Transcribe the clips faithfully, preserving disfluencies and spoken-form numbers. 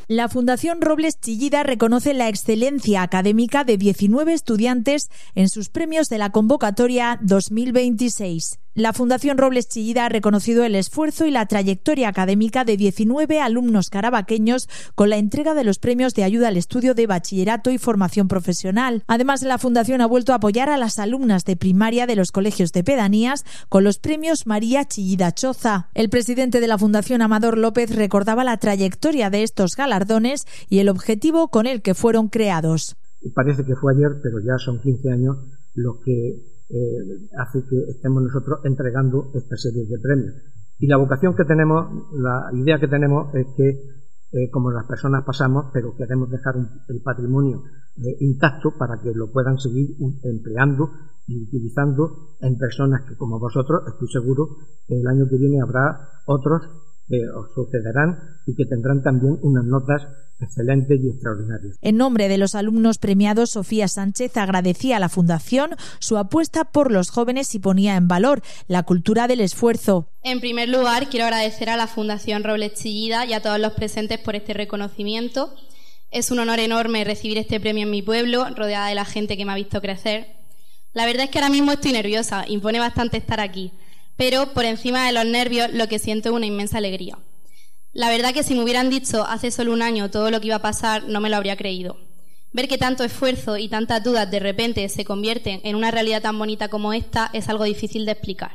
La Fundación Robles Chillida reconoce la excelencia académica de diecinueve estudiantes en sus premios de la convocatoria dos mil veintiséis. La Fundación Robles Chillida ha reconocido el esfuerzo y la trayectoria académica de diecinueve alumnos carabaqueños con la entrega de los premios de ayuda al estudio de bachillerato y formación profesional. Además, la Fundación ha vuelto a apoyar a las alumnas de primaria de los colegios de pedanías con los premios María Chillida Choza. El presidente de la Fundación, Amador López, recordaba la trayectoria de estos galardones y el objetivo con el que fueron creados. Parece que fue ayer, pero ya son quince años lo que Eh, hace que estemos nosotros entregando esta serie de premios. Y la vocación que tenemos, la idea que tenemos es que, eh, como las personas pasamos, pero queremos dejar un, el patrimonio eh, intacto para que lo puedan seguir un, empleando y utilizando en personas que, como vosotros, estoy seguro, el año que viene habrá otros que os sucederán y que tendrán también unas notas excelentes y extraordinarias. En nombre de los alumnos premiados, Sofía Sánchez agradecía a la Fundación su apuesta por los jóvenes y ponía en valor la cultura del esfuerzo. En primer lugar, quiero agradecer a la Fundación Robles Chillida y a todos los presentes por este reconocimiento. Es un honor enorme recibir este premio en mi pueblo, rodeada de la gente que me ha visto crecer. La verdad es que ahora mismo estoy nerviosa, impone bastante estar aquí, pero por encima de los nervios lo que siento es una inmensa alegría. La verdad que si me hubieran dicho hace solo un año todo lo que iba a pasar, no me lo habría creído. Ver que tanto esfuerzo y tantas dudas de repente se convierten en una realidad tan bonita como esta es algo difícil de explicar.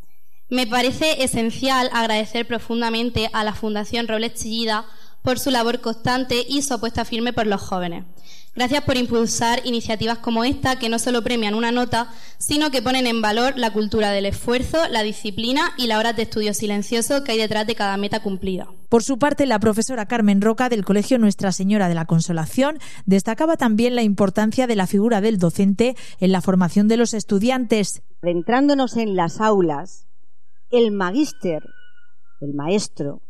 Me parece esencial agradecer profundamente a la Fundación Robles Chillida por su labor constante y su apuesta firme por los jóvenes. Gracias por impulsar iniciativas como esta que no solo premian una nota, sino que ponen en valor la cultura del esfuerzo, la disciplina y las horas de estudio silencioso que hay detrás de cada meta cumplida. Por su parte, la profesora Carmen Roca del Colegio Nuestra Señora de la Consolación destacaba también la importancia de la figura del docente en la formación de los estudiantes. Adentrándonos en las aulas, el magíster, el maestro,